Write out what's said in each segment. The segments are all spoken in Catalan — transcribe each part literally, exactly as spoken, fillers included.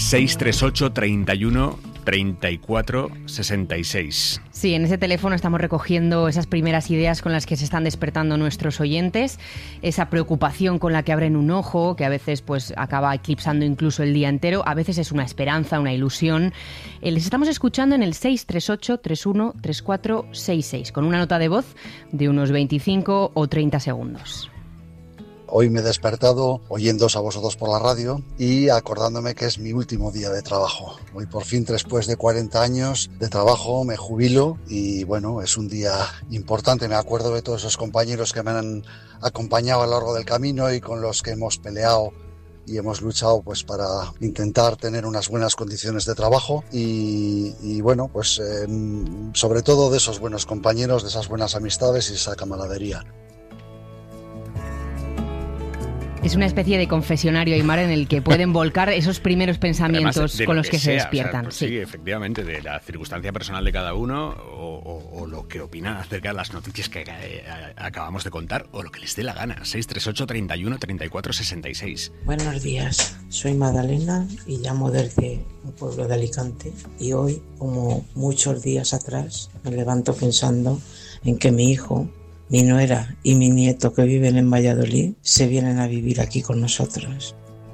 seis tres ocho, treinta y uno, treinta y cuatro, sesenta y seis. Sí, en ese teléfono estamos recogiendo esas primeras ideas con las que se están despertando nuestros oyentes, esa preocupación con la que abren un ojo, que a veces pues acaba eclipsando incluso el día entero, a veces es una esperanza, una ilusión. Eh, les estamos escuchando en el seis tres ocho, treinta y uno, treinta y cuatro, sesenta y seis, con una nota de voz de unos veinticinco o treinta segundos. Hoy me he despertado oyéndoos a vosotros por la radio y acordándome que es mi último día de trabajo. Hoy por fin, después de cuarenta años de trabajo, me jubilo y bueno, es un día importante. Me acuerdo de todos esos compañeros que me han acompañado a lo largo del camino y con los que hemos peleado y hemos luchado pues para intentar tener unas buenas condiciones de trabajo y, y bueno, pues eh, sobre todo de esos buenos compañeros, de esas buenas amistades y esa camaradería. Es una especie de confesionario, Aimar, en el que pueden volcar esos primeros pensamientos Además, de, de con los que, que se sea, despiertan. O sea, pues sí. sí, efectivamente, de la circunstancia personal de cada uno o, o, o lo que opinan acerca de las noticias que eh, acabamos de contar o lo que les dé la gana. seis tres ocho, treinta y uno, treinta y cuatro, sesenta y seis. Buenos días, soy Magdalena y llamo desde un pueblo de Alicante y hoy, como muchos días atrás, me levanto pensando en que mi hijo, mi nuera y mi nieto que viven en Valladolid se vienen a vivir aquí con nosotros.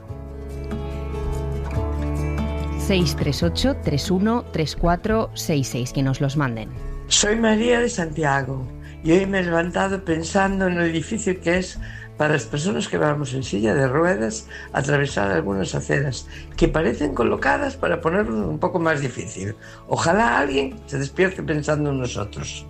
seis tres ocho, treinta y uno, treinta y cuatro, sesenta y seis, que nos los manden. Soy María de Santiago y hoy me he levantado pensando en lo difícil que es para las personas que vamos en silla de ruedas atravesar algunas aceras que parecen colocadas para ponerlo un poco más difícil. Ojalá alguien se despierte pensando en nosotros.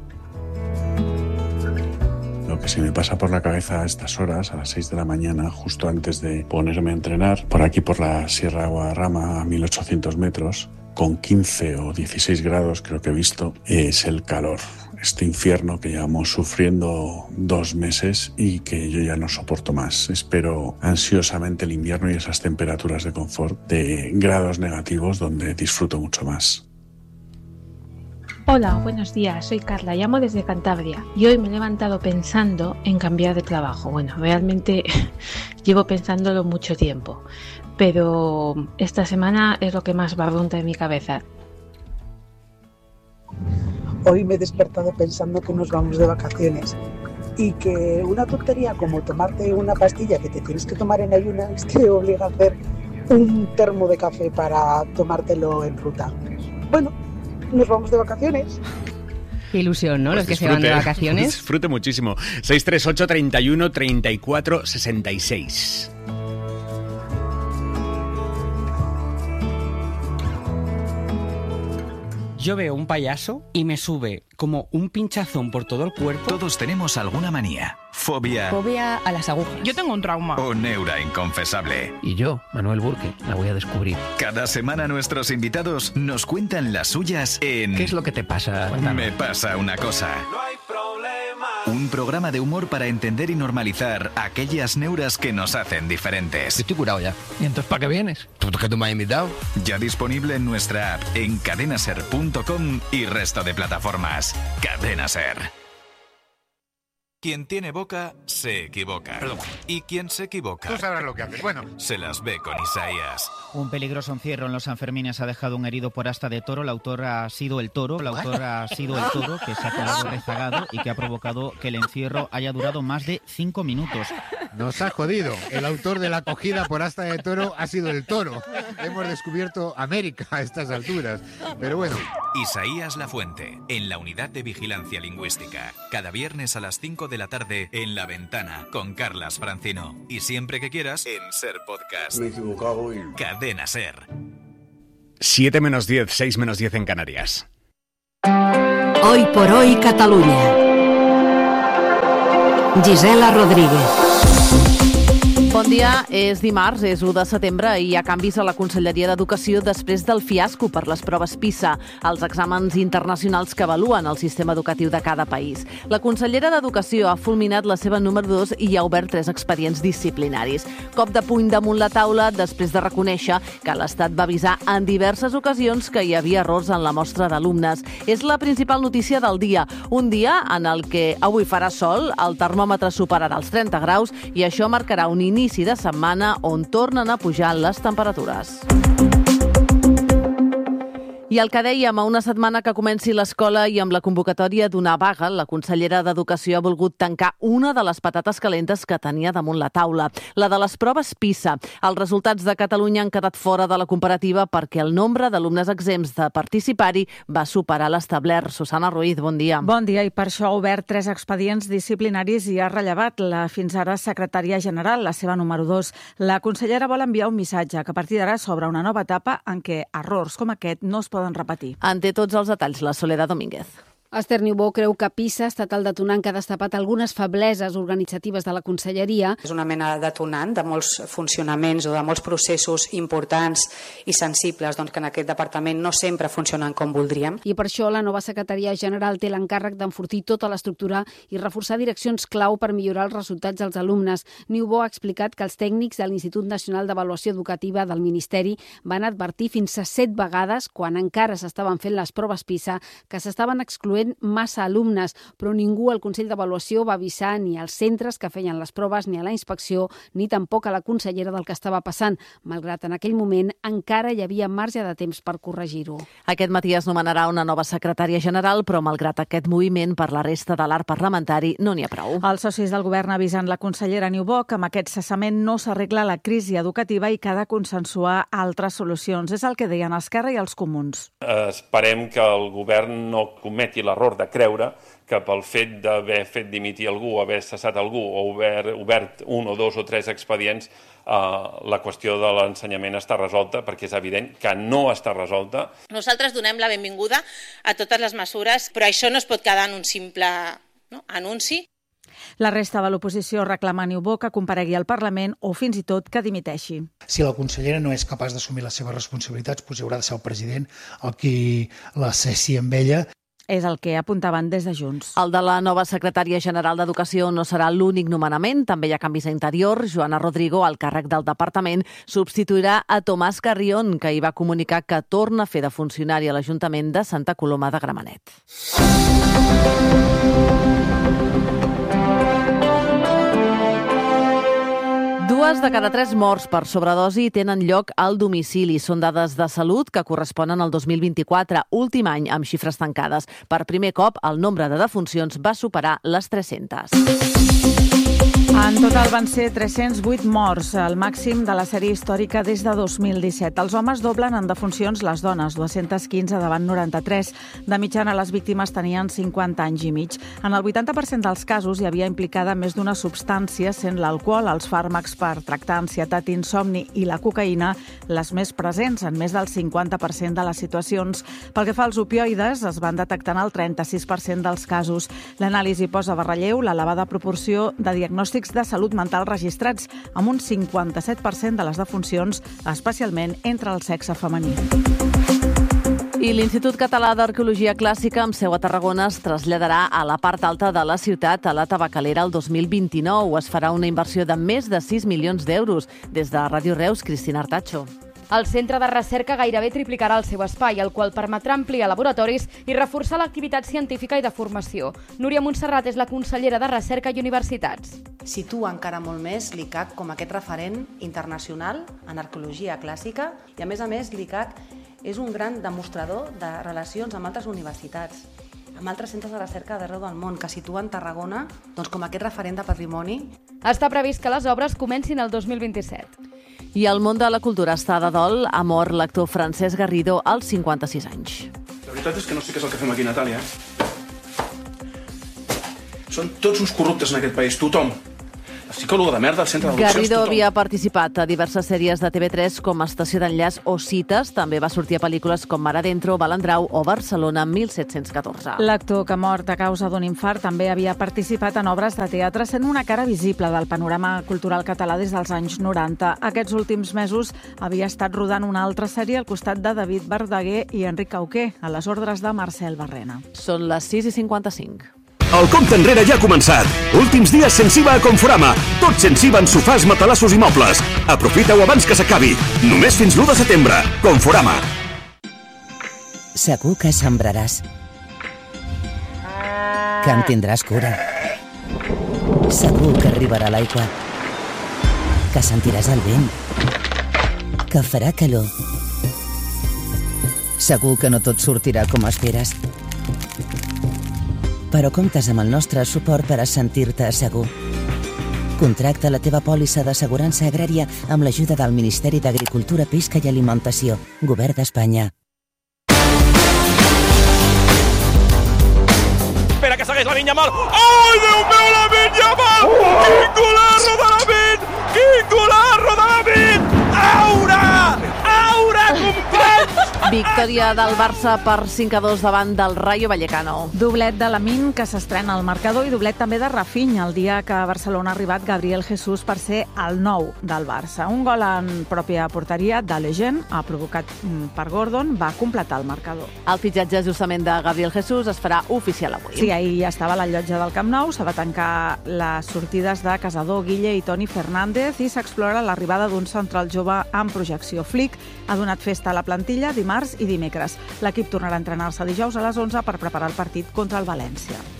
Lo que se me pasa por la cabeza a estas horas, a las seis de la mañana, justo antes de ponerme a entrenar, por aquí por la Sierra de Guadarrama a mil ochocientos metros, con quince o dieciséis grados creo que he visto, es el calor. Este infierno que llevamos sufriendo dos meses y que yo ya no soporto más. Espero ansiosamente el invierno y esas temperaturas de confort de grados negativos donde disfruto mucho más. Hola, buenos días, soy Carla, llamo desde Cantabria y hoy me he levantado pensando en cambiar de trabajo. Bueno, realmente llevo pensándolo mucho tiempo, pero esta semana es lo que más barrunta en mi cabeza. Hoy me he despertado pensando que nos vamos de vacaciones y que una tontería como tomarte una pastilla que te tienes que tomar en ayunas te obliga a hacer un termo de café para tomártelo en ruta. Bueno, nos vamos de vacaciones. Qué ilusión, ¿no? Pues los que disfrute, se van de vacaciones. Disfrute muchísimo. seis tres ocho, treinta y uno, treinta y cuatro, sesenta y seis. Yo veo un payaso y me sube como un pinchazón por todo el cuerpo. Todos tenemos alguna manía. Fobia. Fobia a las agujas. Yo tengo un trauma. O neura inconfesable. Y yo, Manuel Burke, la voy a descubrir. Cada semana nuestros invitados nos cuentan las suyas en... ¿Qué es lo que te pasa? Cuéntame. Me pasa una cosa. No hay problema. Un programa de humor para entender y normalizar aquellas neuras que nos hacen diferentes. Estoy curado ya. ¿Y entonces para qué vienes? ¿Por qué tú me has invitado? Ya disponible en nuestra app en cadena ser punto com y resto de plataformas. Cadena Ser. Quien tiene boca, se equivoca. Perdón. Y quien se equivoca... Tú sabrás lo que haces. Bueno. Se las ve con Isaías. Un peligroso encierro en los Sanfermines ha dejado un herido por asta de toro. El autor ha sido el toro. El autor ha sido el toro que se ha quedado rezagado y que ha provocado que el encierro haya durado más de cinco minutos. Nos ha jodido. El autor de la acogida por asta de toro ha sido el toro. Hemos descubierto América a estas alturas. Pero bueno. Isaías Lafuente, en la Unidad de Vigilancia Lingüística. Cada viernes a las cinco de la tarde en La Ventana con Carlas Francino. Y siempre que quieras en Ser Podcast. Me he equivocado y... Cadena Ser. siete menos diez, seis menos diez en Canarias. Hoy por hoy Catalunya. Gisela Rodríguez. Bon dia, és dimarts, és u de setembre i hi ha canvis a la Conselleria d'Educació després del fiasco per les proves PISA, els exàmens internacionals que avaluen el sistema educatiu de cada país. La consellera d'Educació ha fulminat la seva número dos i ha obert tres expedients disciplinaris. Cop de puny damunt la taula després de reconèixer que l'Estat va avisar en diverses ocasions que hi havia errors en la mostra d'alumnes. És la principal notícia del dia, un dia en el que avui farà sol, el termòmetre superarà els trenta graus i això marcarà un inici de setmana on tornen a pujar les temperatures. I el que dèiem, a una setmana que comenci l'escola i amb la convocatòria d'una vaga, la consellera d'Educació ha volgut tancar una de les patates calentes que tenia damunt la taula, la de les proves PISA. Els resultats de Catalunya han quedat fora de la comparativa perquè el nombre d'alumnes exempts de participar-hi va superar l'establert. Susana Ruiz, bon dia. Bon dia, i per això ha obert tres expedients disciplinaris i ha rellevat la fins ara secretària general, la seva número dos. La consellera vol enviar un missatge que a partir d'ara s'obre una nova etapa en què errors com aquest no es poden repetir. En té tots els detalls la Soledad Domínguez. Esther Niubó creu que PISA ha estat el detonant que ha destapat algunes febleses organitzatives de la conselleria. És una mena de detonant de molts funcionaments o de molts processos importants i sensibles doncs, que en aquest departament no sempre funcionen com voldríem. I per això la nova secretaria general té l'encàrrec d'enfortir tota l'estructura i reforçar direccions clau per millorar els resultats dels alumnes. Niubó ha explicat que els tècnics de l'Institut Nacional d'Avaluació Educativa del Ministeri van advertir fins a set vegades, quan encara s'estaven fent les proves PISA, que s'estaven excloent massa alumnes, però ningú al Consell d'Avaluació va avisar ni als centres que feien les proves, ni a la inspecció, ni tampoc a la consellera del que estava passant, malgrat en aquell moment encara hi havia marge de temps per corregir-ho. Aquest matí es nomenarà una nova secretària general, però malgrat aquest moviment per la resta de l'arc parlamentari no n'hi ha prou. Els socis del govern avisen la consellera Niubó que amb aquest cessament no s'arregla la crisi educativa i que ha de consensuar altres solucions. És el que deien Esquerra i els Comuns. Esperem que el govern no cometi la l'error de creure que pel fet d'haver fet dimitir algú, haver cessat algú o obert, obert un o dos o tres expedients, eh, la qüestió de l'ensenyament està resolta, perquè és evident que no està resolta. Nosaltres donem la benvinguda a totes les mesures, però això no es pot quedar en un simple no, anunci. La resta de l'oposició reclama a Niubó que comparegui al Parlament o fins i tot que dimiteixi. Si la consellera no és capaç d'assumir les seves responsabilitats, doncs haurà de ser el president el qui la cessi amb ella. És el que apuntaven des de Junts. El de la nova secretària general d'Educació no serà l'únic nomenament. També hi ha canvis a Interior. Joana Rodrigo, al càrrec del departament, substituirà a Tomàs Carrión, que hi va comunicar que torna a fer de funcionari a l'Ajuntament de Santa Coloma de Gramenet. Dues de cada tres morts per sobredosi tenen lloc al domicili. Són dades de salut que corresponen al dos mil vint-i-quatre, últim any amb xifres tancades. Per primer cop, el nombre de defuncions va superar les tres-centes. En total van ser tres-cents vuit morts, el màxim de la sèrie històrica des de dos mil disset. Els homes doblen en defuncions les dones, dues-centes quinze davant noranta-tres. De mitjana, les víctimes tenien cinquanta anys i mig. En el vuitanta per cent dels casos hi havia implicada més d'una substància, sent l'alcohol, els fàrmacs per tractar ansietat i insomni i la cocaïna les més presents en més del cinquanta per cent de les situacions. Pel que fa als opioides, es van detectar en el trenta-sis per cent dels casos. L'anàlisi posa en relleu l'elevada proporció de diagnòstics de salut mental registrats, amb un cinquanta-set per cent de les defuncions, especialment entre el sexe femení. I l'Institut Català d'Arqueologia Clàssica, amb seu a Tarragona, es traslladarà a la part alta de la ciutat, a la Tabacalera, el dos mil vint-i-nou. Es farà una inversió de més de sis milions d'euros. Des de Ràdio Reus, Cristina Artacho. El centre de recerca gairebé triplicarà el seu espai, el qual permetrà ampliar laboratoris i reforçar l'activitat científica i de formació. Núria Montserrat és la consellera de Recerca i Universitats. Situa encara molt més l'I C A C com aquest referent internacional en arqueologia clàssica i, a més a més, l'I C A C és un gran demostrador de relacions amb altres universitats, amb altres centres de recerca d'arreu del món, que situen Tarragona doncs, com aquest referent de patrimoni. Està previst que les obres comencin el dos mil vint-i-set. I el món de la cultura està de dol. Ha mort l'actor Francesc Garrido als cinquanta-sis anys. La veritat és que no sé què és el que fem aquí, Natàlia. Són tots uns corruptes en aquest país, tothom. La psicòloga de merda al centre d'adopcions, Garrido tothom. havia participat a diverses sèries de T V tres com Estació d'enllaç o Cites. També va sortir a pel·lícules com Mar Adentro, Balandrau o Barcelona mil set-cents catorze. L'actor, que ha mort a causa d'un infart, també havia participat en obres de teatre, sent una cara visible del panorama cultural català des dels anys noranta. Aquests últims mesos havia estat rodant una altra sèrie al costat de David Verdaguer i Enric Cauquer, a les ordres de Marcel Barrena. Són les sis i cinquanta-cinc. El compte enrere ja ha començat. Últims dies sense I V A a Conforama. Tot sense I V A en sofàs, matalassos i mobles. Aprofita-ho abans que s'acabi. Només fins l'u de setembre. Conforama. Segur que sembraràs. Que en tindràs cura. Segur que arribarà l'aigua. Que sentiràs el vent. Que farà calor. Segur que no tot sortirà com esperes. Però comptes amb el nostre suport per a sentir-te segur. Contracta la teva pòlissa d'assegurança agrària amb l'ajuda del Ministeri d'Agricultura, Pesca i Alimentació, Govern d'Espanya. Espera que segueix la Yamal. Ai, Déu meu, la Yamal! Quin golarro de la Min! Quin golarro de la Min! Aura! Aura, companys! Victòria del Barça per cinc a dos davant del Rayo Vallecano. Doblet de Lamine, que s'estrena al marcador, i doblet també de Rafinha, el dia que a Barcelona ha arribat Gabriel Jesús per ser el nou del Barça. Un gol en pròpia porteria de Legend, ha provocat per Gordon, va completar el marcador. El fitxatge justament de Gabriel Jesús es farà oficial avui. Sí, ahir ja estava a la llotja del Camp Nou, s'ha de tancar les sortides de Casador, Guille i Toni Fernández i s'explora l'arribada d'un central jove amb projecció. Flick ha donat festa a la plantilla dimarts i dimecres. L'equip tornarà a entrenar-se dijous a les onze per preparar el partit contra el València.